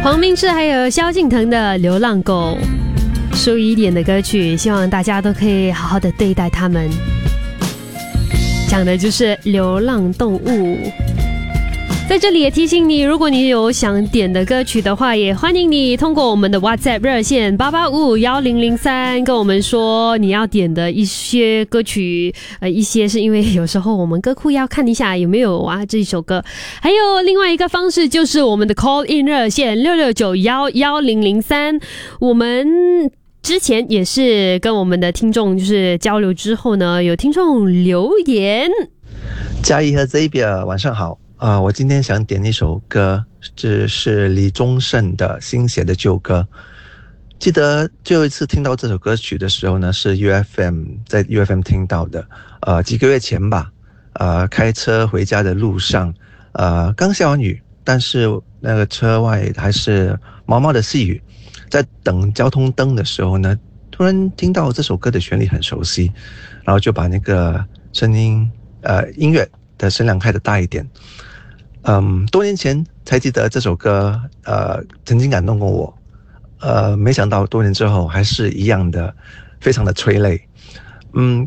黄明志还有萧敬腾的《流浪狗》，舒一点的歌曲，希望大家都可以好好的对待它们。讲的就是流浪动物。在这里也提醒你，如果你有想点的歌曲的话，也欢迎你通过我们的 WhatsApp 热线88551003跟我们说你要点的一些歌曲。一些是因为有时候我们歌库要看一下有没有啊这一首歌。还有另外一个方式就是我们的 Call In 热线66911003。我们之前也是跟我们的听众就是交流之后呢，有听众留言。 嘉怡和 Xavier 晚上好。我今天想点一首歌，这是李宗盛的新写的旧歌。记得最后一次听到这首歌曲的时候呢，是 在 UFM 听到的，几个月前吧。开车回家的路上，刚下完雨，但是那个车外还是毛毛的细雨。在等交通灯的时候呢，突然听到这首歌的旋律很熟悉，然后就把那个音乐的声量开得大一点。多年前才记得这首歌，曾经感动过我，没想到多年之后还是一样的，非常的催泪。